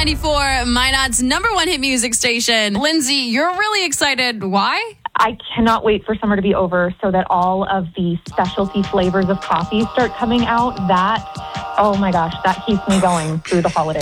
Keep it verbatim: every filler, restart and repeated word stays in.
ninety-four, Minot's number one hit music station. Lindsay, you're really excited. Why? I cannot wait for summer to be over so that all of the specialty flavors of coffee start coming out. That, oh my gosh, that keeps me going through the holidays.